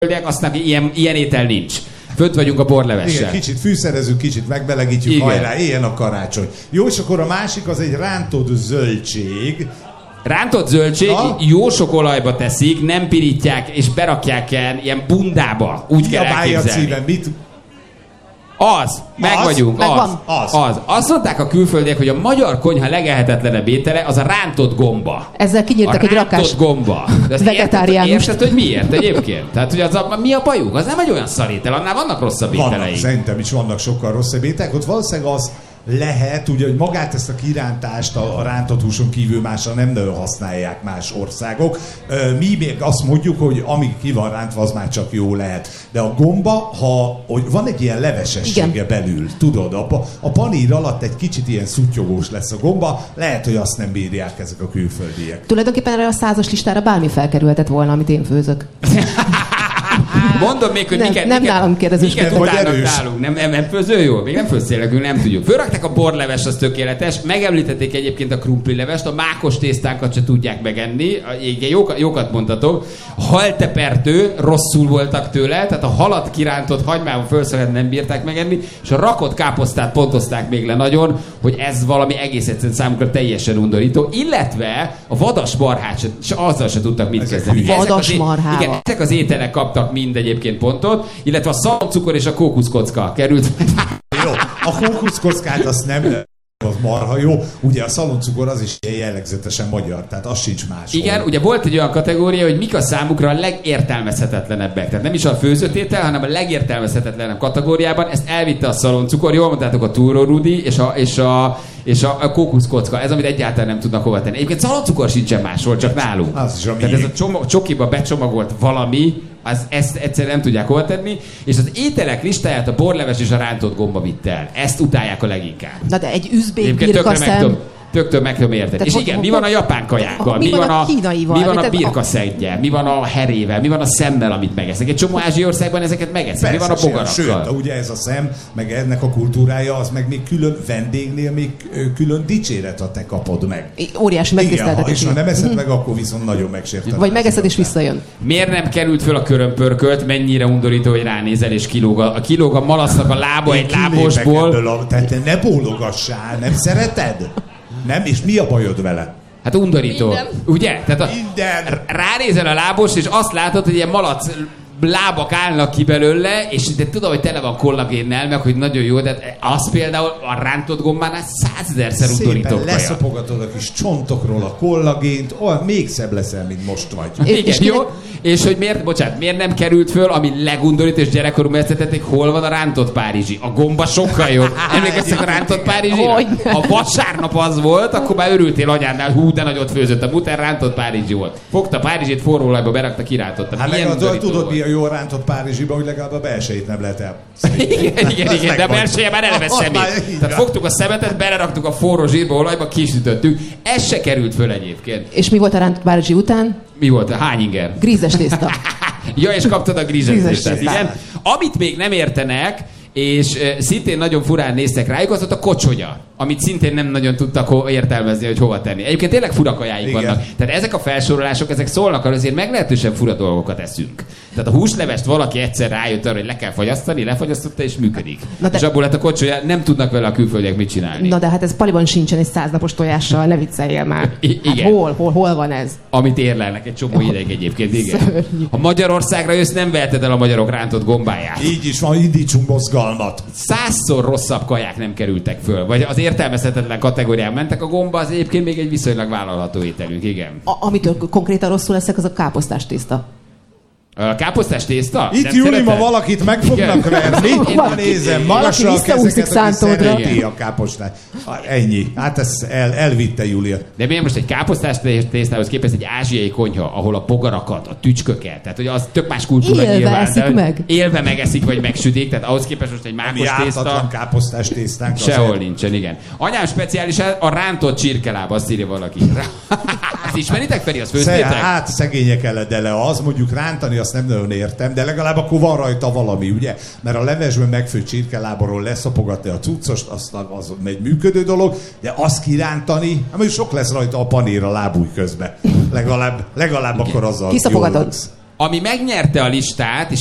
aztán ilyen étel nincs. Fönt vagyunk a borlevessel. Igen, kicsit fűszerezünk, kicsit megbelegítjük, igen. Hajrá, éljen a karácsony. Jó, és akkor a másik az egy rántott zöldség. Rántott zöldség, jó sok olajba teszik, nem pirítják, és berakják ilyen bundába. Úgy kell elképzelni. Címen, mit? Meg vagyunk, az. Azt mondták a külföldiek, hogy a magyar konyha legelhetetlenebb étele az a rántott gomba. Ezzel kinyírtak egy rakás rántott gomba. vegetáriánust. Érted, hogy miért egyébként? Tehát, hogy mi a bajuk? Az nem egy olyan szarétel, annál vannak rosszabb ételei. Szerintem is vannak sokkal rosszabb ételek. Ott valószínűleg az lehet, ugye, hogy magát ezt a kirántást a rántott húson kívül másra nem nagyon használják más országok. Mi még azt mondjuk, hogy amíg ki van rántva, az már csak jó lehet. De a gomba, hogy van egy ilyen levesessége belül, tudod, a panír alatt egy kicsit ilyen szuttyogós lesz a gomba, lehet, hogy azt nem bírják ezek a külföldiek. Tulajdonképpen erre a 100-as listára bármi felkerülhetett volna, amit én főzök. Mondom még, hogy nem nálam kérdezős. Miket utálnak nálunk. Nem főző jó? Még nem főzszélekünk, nem tudjuk. Fölrakták a borleves, az tökéletes. Megemlítették egyébként a krumplilevest, a mákos tésztánkat se tudják megenni. Jókat mondtatok. Haltepertő, rosszul voltak tőle, tehát a halat kirántott hagymában fölszövet nem bírták megenni, és a rakott káposztát pontozták még le nagyon, hogy ez valami egész egyszerűen számukra teljesen undorító. Illetve a vadas marhát azzal se tudtak mit kezdeni. Vadas marhával. Igen, ezek az ételek kaptak mind egyébként pontot, illetve a szalomcukor és a kókuszkocka került. Jó, a kókuszkockát azt nem, az marha jó. Ugye a szaloncukor az is jellegzetesen magyar, tehát az sincs máshol. Igen, ugye volt egy olyan kategória, hogy mik a számukra a legértelmezhetetlenebbek. Tehát nem is a főzőtétel, hanem a legértelmezhetetlenebb kategóriában. Ezt elvitte a szaloncukor, jól mondtátok, a túró rudi és a kókuszkocka. Ez, amit egyáltalán nem tudnak hova tenni. Egyébként szaloncukor sincsen máshol, csak nálunk. Tehát ez a csokiba becsomagolt valami, ezt egyszerűen nem tudják hova tenni, és az ételek listáját a borleves és a rántott gomba vitt el. Ezt utálják a leginkább. Na de egy üzbék birkaszem... Töktől meg tudom érteni. És igen, mi van a japán kajákkal? Mi van a kínaival? Mi van a birkaszeggyel? Mi van a herével? Mi van a szemmel, amit megesznek? Egy csomó ázsiai országban ezeket megeszik. Mi van a bogarakkal? Sőt, ugye ez a szem, meg ennek a kultúrája, az meg még külön vendégnél még külön dicséret, te kapod meg. Óriási megtiszteltetés. És ha nem eszed meg, akkor viszont nagyon megsérted. Vagy megeszed és visszajön. Miért nem került föl a körömpörkölt? Mennyire undorító, hogy ránézel és kilóg a malasznak a lába egy lábosból. Tehát ne bólogassál, nem szereted? Nem? És mi a bajod vele? Hát undorító. Minden. Ugye? Tehát ránézel a lábos, és azt látod, hogy ilyen malac lábak állnak ki belőle, és de tudom, hogy tele van kollagénnel, meg hogy nagyon jó, de az például a rántott gombánál 100 000-szer undorító kaja. Leszopogatod a kis csontokról a kollagént, olyan még szebb leszel, mint most vagy. Igen, jó? És hogy miért nem került föl, ami legundorító, és gyerekkorúban esztetették, hol van a rántott párizsi? A gomba sokkal jobb. Emlékeztek a rántott párizsira? A vasárnap az volt, akkor már örültél anyádnál, hú, de nagyot főzött. A muter rántott párizsi volt. Fogta párizsit, forró olajba berakta, kirántotta. Hát meg tudod, mi a jó rántott párizsiba, hogy legalább a belsejét nem lehet el. Igen, de a belseje már eleve szemét. Tehát fogtuk a szemetet, beleraktuk a forró zsírba, olajba, kisütöttük. Ez se került föl egyébként. És mi volt a rántott párizsi után? Mi volt? Hány inger? Grízes tészta. Ja, és kaptad a grízes tésztát, igen. Amit még nem értenek, és szintén nagyon furán néztek rájuk, az ott a kocsonya, amit szintén nem nagyon tudtak értelmezni, hogy hova tenni. Egyébként tényleg fura kajáik vannak. Tehát ezek a felsorolások, ezek szólnak arra, azért meglehetősen fura dolgokat eszünk. Tehát a húslevest valaki egyszer rájött arra, hogy le kell fagyasztani, lefagyasztotta és működik. És abból lett a kocsolya, nem tudnak vele a külföldiek mit csinálni. Na de hát ez paliban sincsen egy 100 napos tojással, ne vicceljél már. Igen. Hát hol van ez? Amit érlelnek egy csomó ideig egyébként, igen. Ha Magyarországra jössz, nem veheted el a magyarok rántott gombáját. Így is van, indítsunk mozgalmat. 100-szor rosszabb kaják nem kerültek föl, vagy az értelmezhetetlen kategórián mentek, a gomba az egyébként még egy viszonylag vállalható ételünk, igen. Amitől konkrétan rosszul leszek, az a káposztás tészta. A káposztás tészta? Itt Júli, ma valakit meg fognak verni. Én nézem, magassal kezeket, aki szereti a káposztát. Ennyi. Hát ezt elvitte Júlia. De miért most egy káposztás tésztához képest egy ázsiai konyha, ahol a bogarakat, a tücsköket, tehát hogy az tök más kultúra nyilván. Élve megeszik, vagy megsütik, tehát ahhoz képest most egy mákos tészta. Káposztás tésztánk. Sehol nincsen, igen. Anyám speciális a rántott csirkeláb, azt írja valaki. Ezt ismeritek, Feri, azt főztétek? Hát szegények eledele az, mondjuk rántani azt nem nagyon értem, de legalább akkor van rajta valami, ugye? Mert a levesben megfőtt csirkeláborról leszopogatni a cuccost, az egy működő dolog, de azt kirántani, hát sok lesz rajta a panír a lábúj közben. Legalább akkor azzal kiszopogatod. ami megnyerte a listát, és